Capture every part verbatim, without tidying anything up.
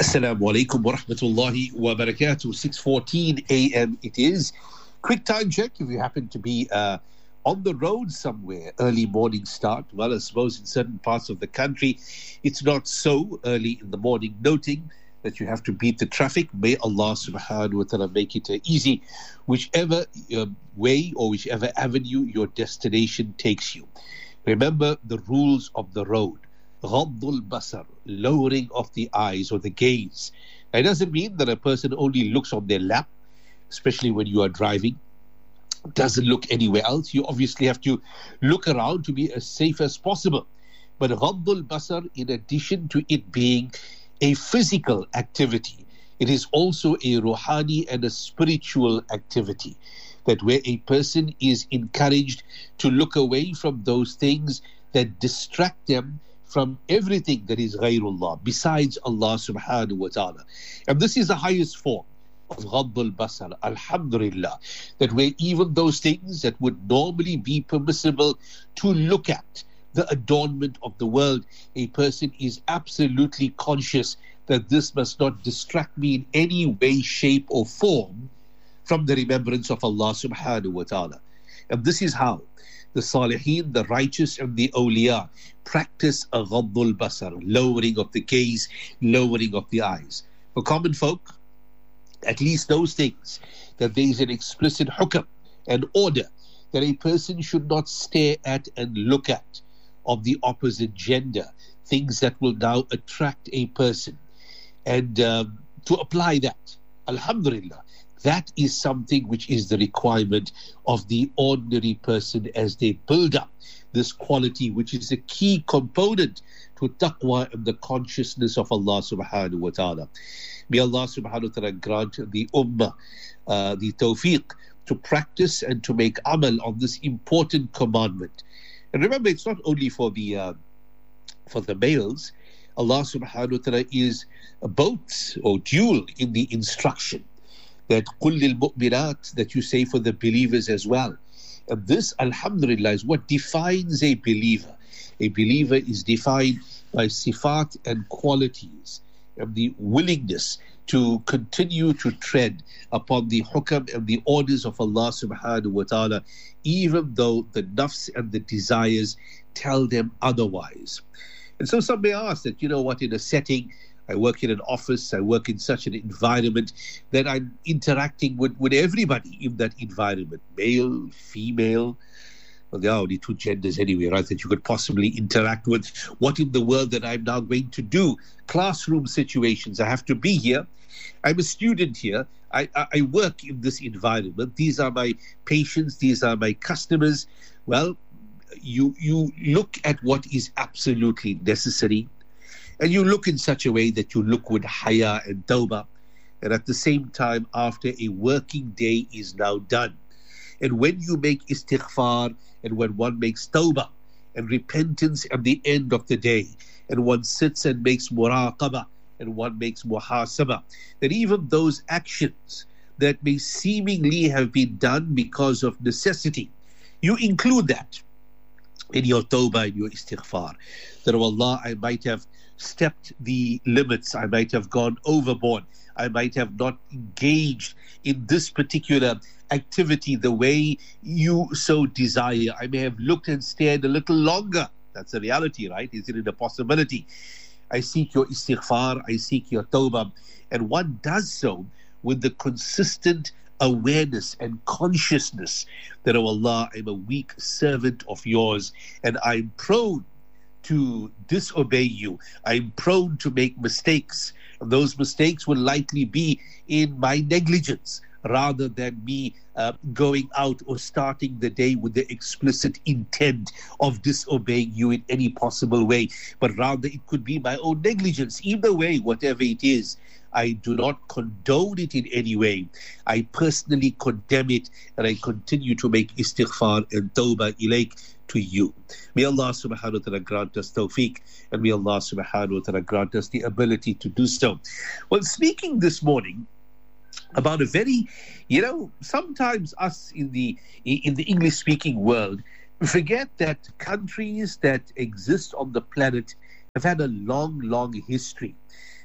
Assalamu alaikum wa rahmatullahi wa barakatuh. six fourteen a m it is. Quick time check if you happen to be uh, on the road somewhere. Early morning start. Well, I suppose in certain parts of the country it's not so early in the morning, noting that you have to beat the traffic. May Allah subhanahu wa ta'ala make it uh, easy, whichever uh, way or whichever avenue your destination takes you. Remember the rules of the road. Ghaddul basar, lowering of the eyes or the gaze. It doesn't mean that a person only looks on their lap, especially when you are driving, doesn't look anywhere else. You obviously have to look around to be as safe as possible. But Ghaddul basar, in addition to it being a physical activity, it is also a ruhani and a spiritual activity, that where a person is encouraged to look away from those things that distract them from everything that is ghayrullah, besides Allah subhanahu wa ta'ala. And this is the highest form of Ghaddul basar, alhamdulillah, that where even those things that would normally be permissible to look at, the adornment of the world, a person is absolutely conscious that this must not distract me in any way, shape or form from the remembrance of Allah subhanahu wa ta'ala. And this is how the Salihin, the righteous and the awliya practice a Ghaddul basar, lowering of the gaze, lowering of the eyes. For common folk, at least those things that there is an explicit hukam and order that a person should not stare at and look at of the opposite gender, things that will now attract a person. And um, to apply that, alhamdulillah, that is something which is the requirement of the ordinary person as they build up this quality, which is a key component to taqwa and the consciousness of Allah subhanahu wa ta'ala. May Allah subhanahu wa ta'ala grant the ummah uh, the tawfiq to practice and to make amal on this important commandment. And remember, it's not only for the uh, for the males. Allah subhanahu wa ta'ala is both or dual in the instruction. That قُلْ لِلْمُؤْمِنَاتِ, that you say for the believers as well. And this, alhamdulillah, is what defines a believer. A believer is defined by sifat and qualities, and the willingness to continue to tread upon the hukam and the orders of Allah subhanahu wa ta'ala, even though the nafs and the desires tell them otherwise. And so some may ask that, you know what, in a setting, I work in an office, I work in such an environment that I'm interacting with, with everybody in that environment, male, female. Well, there are only two genders anyway, right, that you could possibly interact with. What in the world that I'm now going to do? Classroom situations, I have to be here. I'm a student here. I, I, I work in this environment. These are my patients. These are my customers. Well, you you look at what is absolutely necessary. And you look in such a way that you look with haya and tawbah. And at the same time, after a working day is now done, and when you make istighfar, and when one makes tawbah and repentance at the end of the day, and one sits and makes muraqabah, and one makes muhasabah, that even those actions that may seemingly have been done because of necessity, you include that in your tawbah and your istighfar. That, oh Allah, I might have stepped the limits, I might have gone overboard, I might have not engaged in this particular activity the way you so desire. I may have looked and stared a little longer. That's a reality, right? Is it a possibility? I seek your istighfar, I seek your tawbah, and one does so with the consistent awareness and consciousness that, oh Allah, I'm a weak servant of yours and I'm prone to disobey you. I'm prone to make mistakes, and those mistakes will likely be in my negligence rather than me uh, going out or starting the day with the explicit intent of disobeying you in any possible way, but rather it could be my own negligence. Either way, whatever it is, I do not condone it in any way. I personally condemn it, and I continue to make istighfar and tawbah ilayk to you. May Allah subhanahu wa ta'ala grant us tawfiq, and may Allah subhanahu wa ta'ala grant us the ability to do so. Well, speaking this morning about a very, you know, sometimes us in the in the English-speaking world forget that countries that exist on the planet have had a long, long history.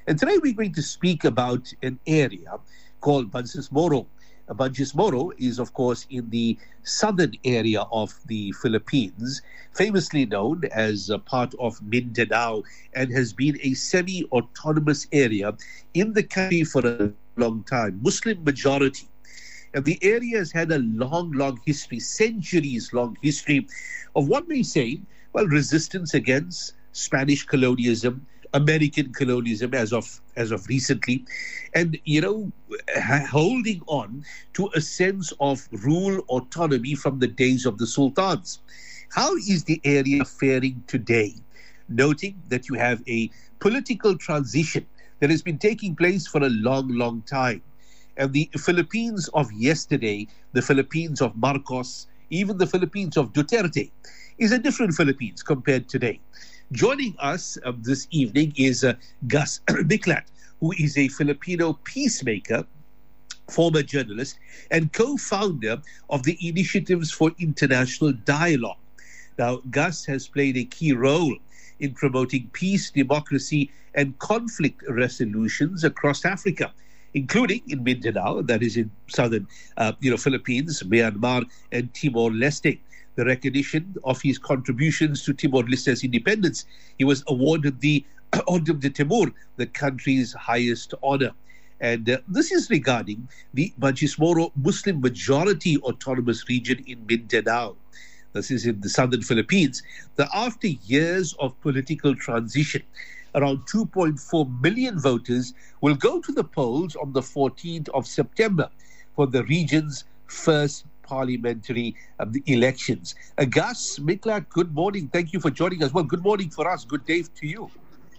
And today we're going to speak about an area called Bangsamoro. Uh, Bangsamoro is, of course, in the southern area of the Philippines, famously known as a part of Mindanao, and has been a semi-autonomous area in the country for a long time, Muslim majority. And the area has had a long, long history, centuries-long history of, one may say, well, resistance against Spanish colonialism, American colonialism as of as of recently, and you know, holding on to a sense of rule autonomy from the days of the sultans. How is the area faring today? Noting that you have a political transition that has been taking place for a long, long time. And the Philippines of yesterday, the Philippines of Marcos, even the Philippines of Duterte, is a different Philippines compared today. Joining us uh, this evening is uh, Gus Miklat, who is a Filipino peacemaker, former journalist, and co-founder of the Initiatives for International Dialogue. Now, Gus has played a key role in promoting peace, democracy, and conflict resolutions across Africa, including in Mindanao, that is in southern uh, you know, Philippines, Myanmar, and Timor-Leste. The recognition of his contributions to Timor-Leste's independence, he was awarded the Ordem de Timor, the country's highest honor. And uh, this is regarding the Bangsamoro Muslim majority autonomous region in Mindanao. This is in the southern Philippines. That after years of political transition, around two point four million voters will go to the polls on the fourteenth of September for the region's first parliamentary um, elections. Uh, Gus Miklat, good morning. Thank you for joining us. Well, good morning for us. Good day to you.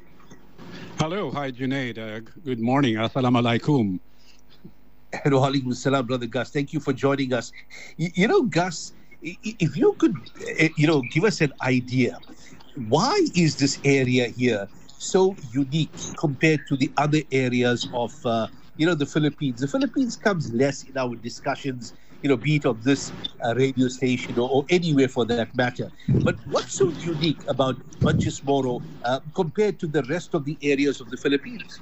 Hello. Hi, Junaid. Uh, good morning. Assalamu alaikum. And wa alaikum salam, Brother Gus. Thank you for joining us. You, you know, Gus, if you could, uh, you know, give us an idea, why is this area here so unique compared to the other areas of, uh, you know, the Philippines? The Philippines comes less in our discussions, you know, be it on this uh, radio station or, or anywhere for that matter. But what's so unique about Bangsamoro uh, compared to the rest of the areas of the Philippines?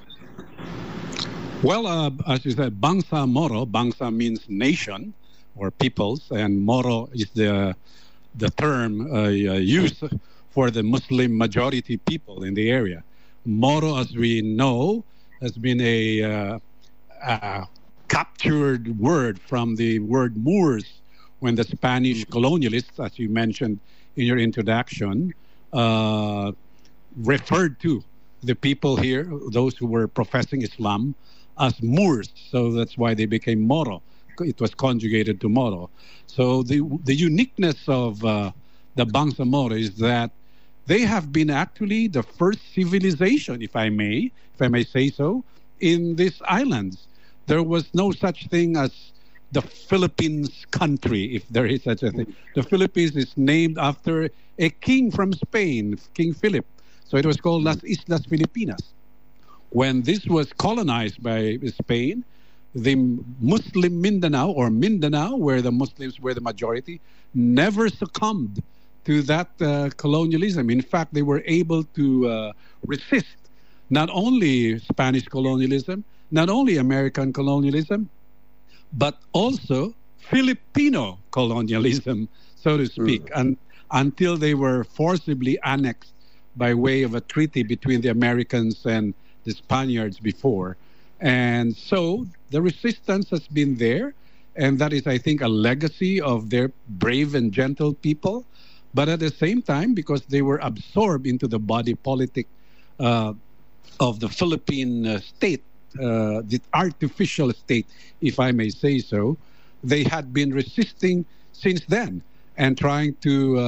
Well, uh, as you said, Bangsamoro, Bangsa means nation or peoples, and Moro is the the term uh, used for the Muslim majority people in the area. Moro, as we know, has been a uh, uh, captured word from the word Moors when the Spanish colonialists, as you mentioned in your introduction, uh, referred to the people here, those who were professing Islam, as Moors. So that's why they became Moro. It was conjugated to Moro. So the the uniqueness of uh, the Bangsamoro is that they have been actually the first civilization, if I may, if I may say so, in these islands. There was no such thing as the Philippines country, if there is such a thing. The Philippines is named after a king from Spain, King Philip. So it was called Las Islas Filipinas. When this was colonized by Spain, the Muslim Mindanao, or Mindanao, where the Muslims were the majority, never succumbed to that uh, colonialism. In fact, they were able to uh, resist not only Spanish colonialism, not only American colonialism, but also Filipino colonialism, so to speak, mm. and until they were forcibly annexed by way of a treaty between the Americans and the Spaniards before. And so the resistance has been there, and that is, I think, a legacy of their brave and gentle people. But at the same time, because they were absorbed into the body politic uh, of the Philippine uh, state, Uh, the artificial state, if I may say so, they had been resisting since then and trying to uh,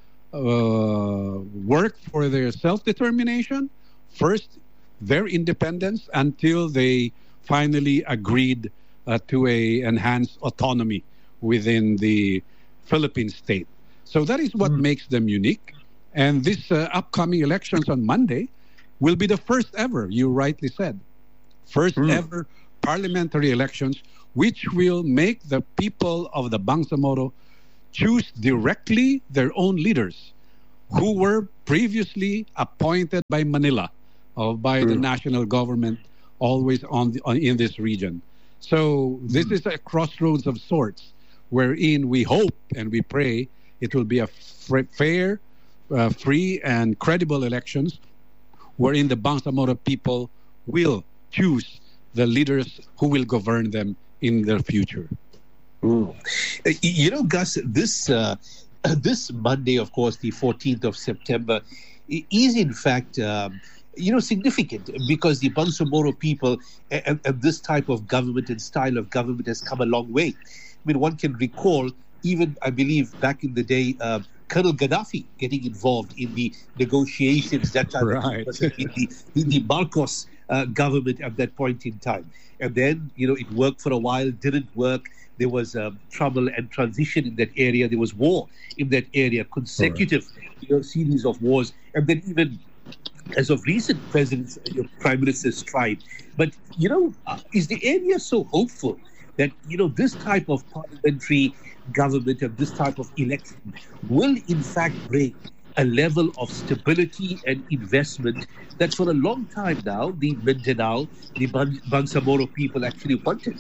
uh, work for their self-determination, first their independence, until they finally agreed uh, to a enhanced autonomy within the Philippine state. So that is what mm. makes them unique. And this uh, upcoming elections on Monday will be the first ever, you rightly said, first mm. ever parliamentary elections, which will make the people of the Bangsamoro choose directly their own leaders who were previously appointed by Manila of by the national government always on, the, on in this region. So this is a crossroads of sorts, wherein we hope and we pray it will be a f- fair, uh, free, and credible elections, wherein the Bangsamoro people will choose the leaders who will govern them in the future. Mm. You know, Gus, this uh, this Monday, of course, the fourteenth of September, is in fact, um, you know, significant because the Bangsamoro people and, and this type of government and style of government has come a long way. I mean, one can recall, even, I believe, back in the day, uh, Colonel Gaddafi getting involved in the negotiations that time right. in the, in the Marcos uh, government at that point in time. And then, you know, it worked for a while, didn't work. There was um, trouble and transition in that area. There was war in that area, consecutive you know, series of wars. And then even as of recent, presidents, you know, prime ministers tried. But, you know, uh, is the area so hopeful that, you know, this type of parliamentary government and this type of election will in fact bring a level of stability and investment that for a long time now, the Mindanao, the Bangsamoro people actually wanted?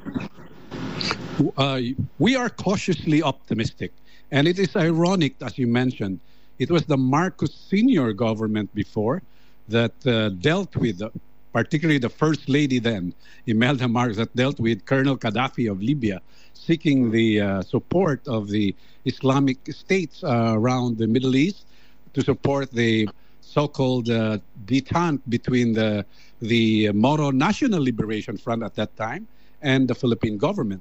Uh, we are cautiously optimistic. And it is ironic, as you mentioned, it was the Marcos Senior government before that uh, dealt with, uh, particularly the First Lady then, Imelda Marcos, that dealt with Colonel Gaddafi of Libya, seeking the uh, support of the Islamic states uh, around the Middle East to support the so-called uh, detente between the, the Moro National Liberation Front at that time and the Philippine government,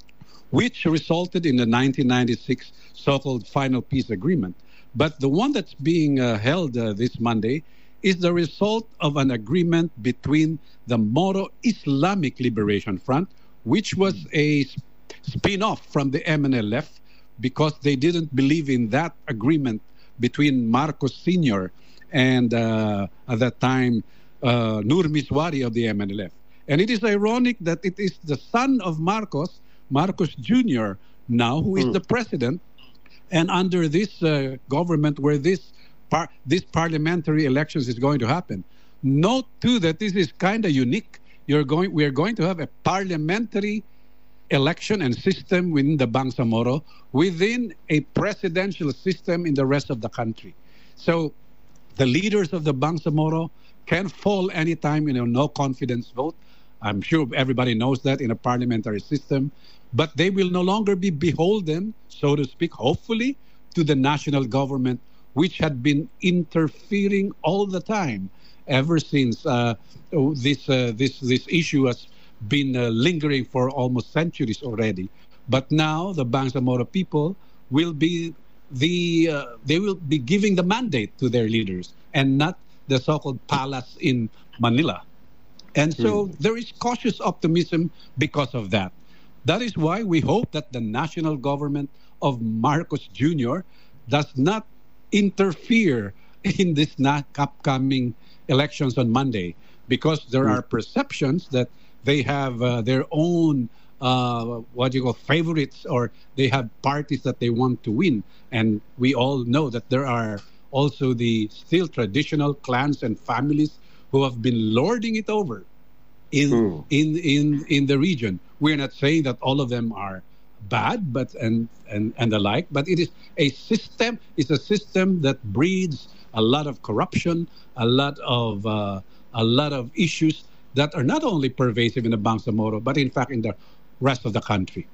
which resulted in the nineteen ninety-six so-called final peace agreement. But the one that's being uh, held uh, this Monday is the result of an agreement between the Moro Islamic Liberation Front, which was a spin-off from the M N L F because they didn't believe in that agreement between Marcos Senior and, uh, at that time, uh, Nur Miswari of the M N L F. And it is ironic that it is the son of Marcos, Marcos Junior now, who is mm. the president. And under this uh, government where this par- this parliamentary elections is going to happen. Note, too, that this is kind of unique. You're going, we are going to have a parliamentary election and system within the Bangsamoro within a presidential system in the rest of the country. So the leaders of the Bangsamoro can fall anytime in a no-confidence vote. I'm sure everybody knows that in a parliamentary system. But they will no longer be beholden, so to speak, hopefully, to the national government, which had been interfering all the time ever since uh, this, uh, this, this issue has been uh, lingering for almost centuries already. But now the Bangsamoro people will be the uh, they will be giving the mandate to their leaders and not the so-called palace in Manila. And so mm. there is cautious optimism because of that. That is why we hope that the national government of Marcos Junior does not interfere in this upcoming elections on Monday, because there are perceptions that they have uh, their own, uh, what you call, favorites, or they have parties that they want to win. And we all know that there are also the still traditional clans and families who have been lording it over in mm. in in in the region. We're not saying that all of them are bad, but and and and the like. But it is a system. It's a system that breeds a lot of corruption, a lot of uh, a lot of issues that are not only pervasive in the Bangsamoro, but in fact in the rest of the country.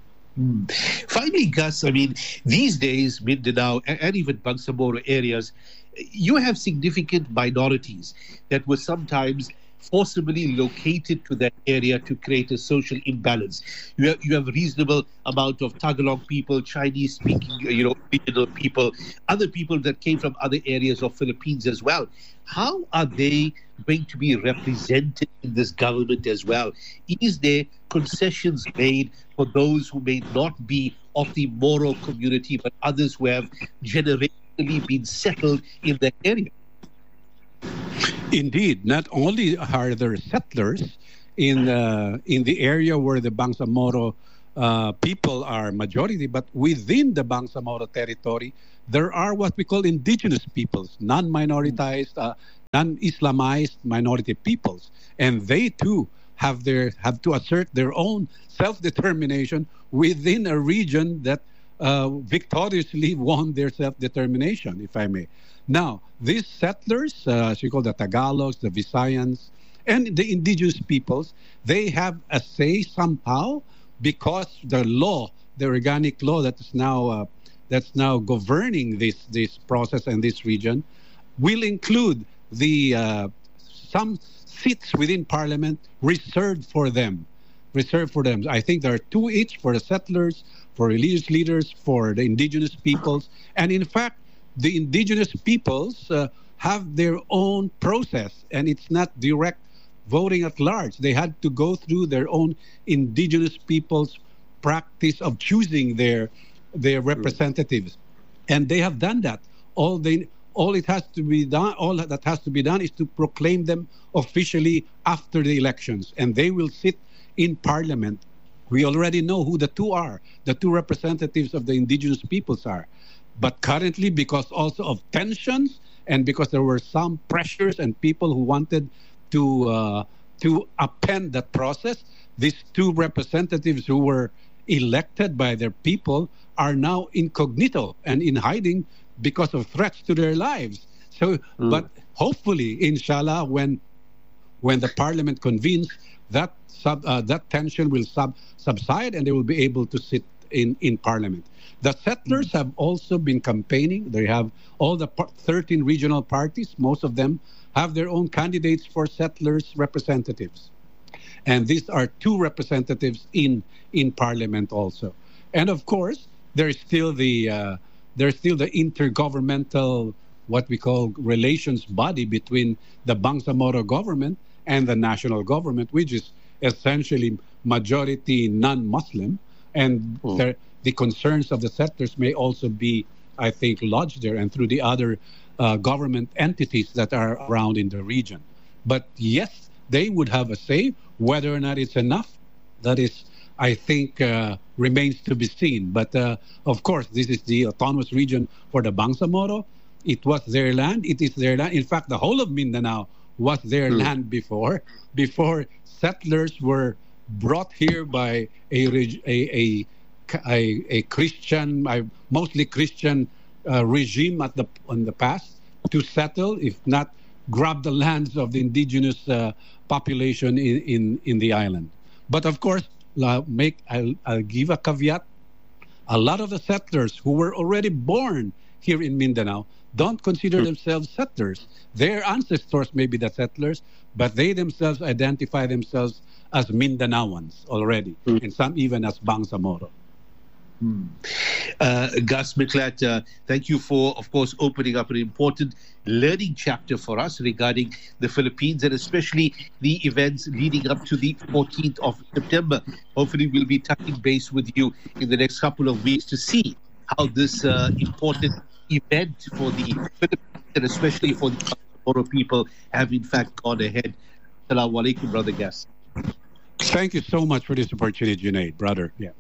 Mm. Finally, Gus, I mean, these days, Mindanao and, and even Bangsamoro areas, you have significant minorities that were sometimes forcibly located to that area to create a social imbalance. You have, you have a reasonable amount of Tagalog people, Chinese-speaking, you know, regional people, other people that came from other areas of Philippines as well. How are they going to be represented in this government as well? Is there concessions made for those who may not be of the Moro community, but others who have generationally been settled in that area? Indeed, not only are there settlers in uh, in the area where the Bangsamoro uh, people are majority, but within the Bangsamoro territory, there are what we call indigenous peoples, non-minoritized, uh, non-Islamized minority peoples, and they too have their have to assert their own self-determination within a region that uh, victoriously won their self-determination, if I may. Now, these settlers, uh, as you call the Tagalogs, the Visayans, and the indigenous peoples, they have a say somehow because the law, the organic law that is now uh, that's now governing this this process and this region, will include the uh, some seats within Parliament reserved for them, reserved for them. I think there are two each for the settlers, for religious leaders, for the indigenous peoples, and in fact, the indigenous peoples uh, have their own process, and it's not direct voting at large. They had to go through their own indigenous peoples' practice of choosing their their representatives, and they have done that. All they all it has to be done, all that has to be done, is to proclaim them officially after the elections, and they will sit in Parliament. We already know who the two are. The two representatives of the indigenous peoples are. But currently, because also of tensions and because there were some pressures and people who wanted to uh, to append that process, these two representatives who were elected by their people are now incognito and in hiding because of threats to their lives. So, mm. but hopefully, inshallah, when when the parliament convenes, that sub, uh, that tension will sub, subside and they will be able to sit in, in parliament. The settlers have also been campaigning. They have all the thirteen regional parties. Most of them have their own candidates for settlers representatives. And these are two representatives in, in parliament also. And of course, there's still the uh, there's still the intergovernmental, what we call relations body between the Bangsamoro government and the national government, which is essentially majority non-Muslim. And mm. there, the concerns of the settlers may also be, I think, lodged there and through the other uh, government entities that are around in the region. But yes, they would have a say. Whether or not it's enough, that is, I think, uh, remains to be seen. But uh, of course, this is the autonomous region for the Bangsamoro. It was their land. It is their land. In fact, the whole of Mindanao was their mm. land before. Before settlers were brought here by a a a, a, a Christian, a mostly Christian uh, regime at the in the past to settle, if not grab the lands of the indigenous uh, population in, in, in the island. But of course, uh, make I'll, I'll give a caveat. A lot of the settlers who were already born here in Mindanao don't consider themselves settlers. Their ancestors may be the settlers, but they themselves identify themselves as Mindanaoans already, mm. and some even as Bangsamoro. Hmm. Uh, Gus Miklat, uh, thank you for, of course, opening up an important learning chapter for us regarding the Philippines and especially the events leading up to the fourteenth of September. Hopefully, we'll be touching base with you in the next couple of weeks to see how this uh, important event for the Philippines and especially for the Bangsamoro people have in fact gone ahead. Assalamu alaikum, brother Gus. Thank you so much for this opportunity, Junaid, brother. Yeah.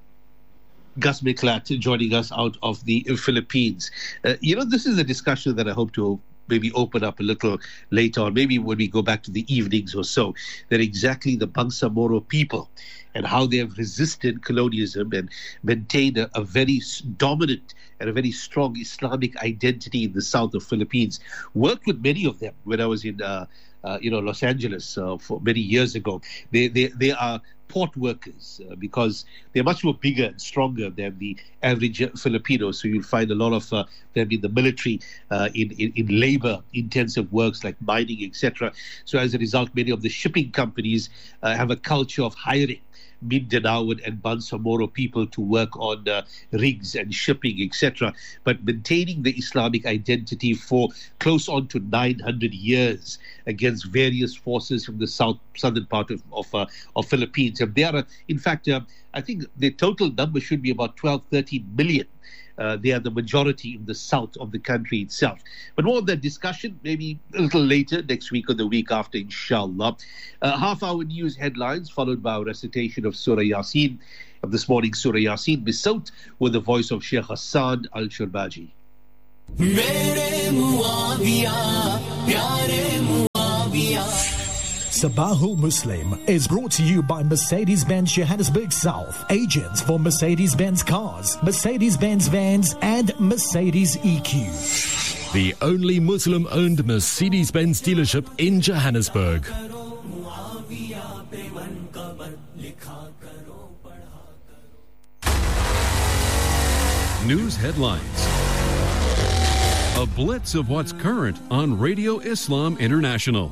Gus Miklat joining us out of the Philippines. Uh, you know, this is a discussion that I hope to maybe open up a little later on, maybe when we go back to the evenings or so, that exactly the Bangsamoro people and how they have resisted colonialism and maintained a, a very dominant and a very strong Islamic identity in the south of Philippines. Worked with many of them when I was in, uh, uh, you know, Los Angeles uh, for many years ago. They, they, they are port workers uh, because they're much more bigger and stronger than the average Filipino. So you'll find a lot of uh, them in the military, uh, in, in, in labor-intensive works like mining, et cetera. So as a result, many of the shipping companies uh, have a culture of hiring Mindanaoan and Bangsamoro people to work on uh, rigs and shipping, et cetera. But maintaining the Islamic identity for close on to nine hundred years against various forces from the south southern part of of, uh, of Philippines. And they are, uh, in fact, uh, I think the total number should be about twelve, thirteen million. Uh, they are the majority in the south of the country itself. But more of that discussion maybe a little later, next week or the week after, inshallah. Uh, half-hour news headlines followed by a recitation of Surah Yasin. Of this morning, Surah Yasin Bisawt with the voice of Sheikh Hassan Al-Shurbaji. Sabahul Muslim is brought to you by Mercedes-Benz Johannesburg South, agents for Mercedes-Benz cars, Mercedes-Benz vans and Mercedes E Q. The only Muslim-owned Mercedes-Benz dealership in Johannesburg. News headlines. A blitz of what's current on Radio Islam International.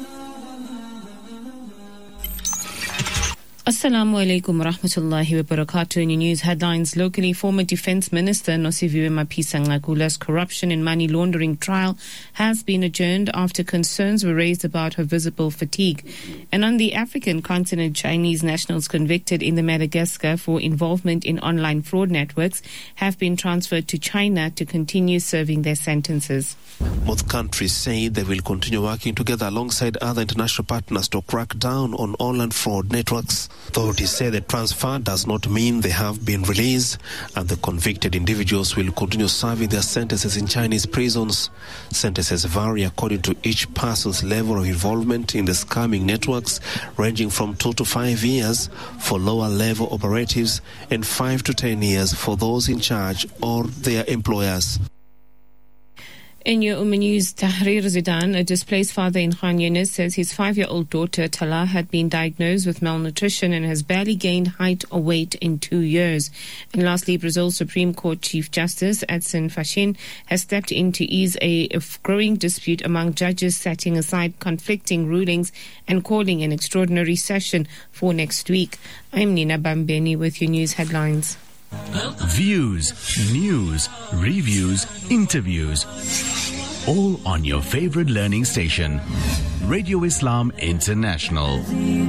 Assalamu alaikum wa rahmatullahi wa barakatuh. In your news headlines, locally, former Defence Minister Nosiviwe Mapisa-Nqakula's corruption and money laundering trial has been adjourned after concerns were raised about her visible fatigue. And on the African continent, Chinese nationals convicted in the Madagascar for involvement in online fraud networks have been transferred to China to continue serving their sentences. Both countries say they will continue working together alongside other international partners to crack down on online fraud networks. Authorities say the transfer does not mean they have been released, and the convicted individuals will continue serving their sentences in Chinese prisons. Sentences vary according to each person's level of involvement in the scamming networks, ranging from two to five years for lower-level operatives and five to ten years for those in charge or their employers. In your Umm News, Tahrir Zidan, a displaced father in Khan Yunis, says his five-year-old daughter Tala had been diagnosed with malnutrition and has barely gained height or weight in two years. And lastly, Brazil's Supreme Court Chief Justice Edson Fachin has stepped in to ease a growing dispute among judges, setting aside conflicting rulings and calling an extraordinary session for next week. I'm Nina Bambeni with your news headlines. Views, news, reviews, interviews. All on your favorite learning station, Radio Islam International.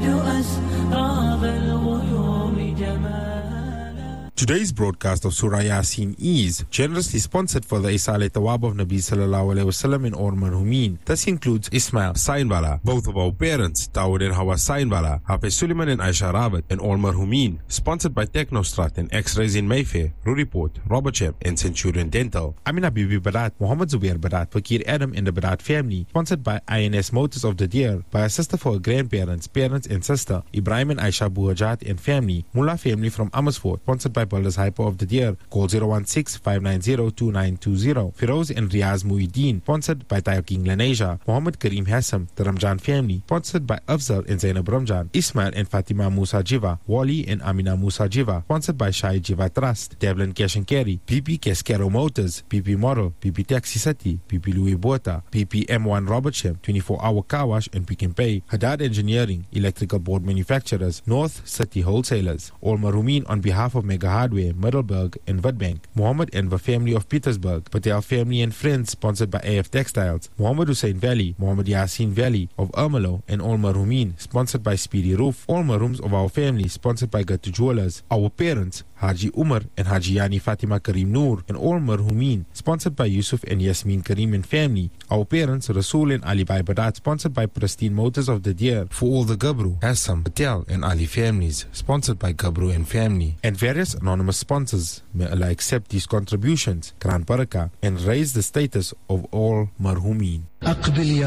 Today's broadcast of Surah Yasin is generously sponsored for the Isale Tawab of Nabi Sallallahu Alaihi Wasallam in Or Marhumin. This includes Ismail Sainbala, both of our parents, Dawood and Hawa Sainbala, Hafiz Suleiman and Aisha Rabat, and Or Marhumin. Sponsored by Technostrat and X-Rays in Mayfair, Ruriport, Robertsham, and Centurion Dental. Amina Bibi Barat, Muhammad Zubair Barat, Fakir Adam and the Barat family. Sponsored by I N S Motors of the Deer, by a sister for her grandparents, parents and sister, Ibrahim and Aisha Buhajat and family. Mullah family from Amersfoort. Sponsored by Builders Hyper of the Deer. Call zero one six, five nine zero, two nine two zero. Firoz and Riaz Muhyiddin. Sponsored by Tayo King Lanesia. Muhammad Kareem Hassam, the Ramjan family. Sponsored by Afzal and Zainab Ramjan. Ismail and Fatima Musa Jiva. Wali and Amina Musa Jiva. Sponsored by Shai Jiva Trust. Devlin Cash and Carry. P P Cascaro Motors. P P Model. P P Taxi City. P P Louis Bota. P P M one Robertsham. twenty-four hour car wash and Pick and Pay. Haddad Engineering. Electrical board manufacturers. North City Wholesalers. All Marumin on behalf of Mega Hardware, Middelburg and Witbank. Muhammad and the family of Petersburg. Patel family and friends, sponsored by A F Textiles. Muhammad Hussein Valley. Muhammad Yasin Valley of Ermelo and All Marumin, sponsored by Speedy Roof. All Marums of our family, sponsored by Gatu Jewelers. Our parents, Haji Umar and Haji Yani Fatima Karim Noor and All Marhumin, sponsored by Yusuf and Yasmin Karim and family. Our parents, Rasul and Ali Bai Badat, sponsored by Pristine Motors of the Deer. For all the Gabru, Hassam, Patel and Ali families, sponsored by Gabru and family. And various anonymous sponsors. May Allah accept these contributions, Gran Baraka, and raise the status of all Marhumin. The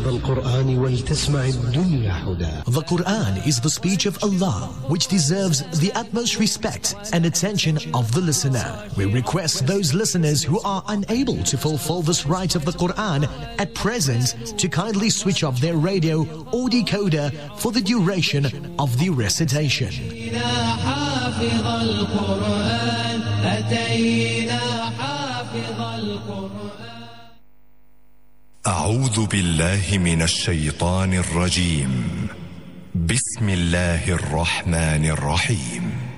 Quran is the speech of Allah, which deserves the utmost respect and attention of the listener. We request those listeners who are unable to fulfill this right of the Quran at present to kindly switch off their radio or decoder for the duration of the recitation. أعوذ بالله من الشيطان الرجيم بسم الله الرحمن الرحيم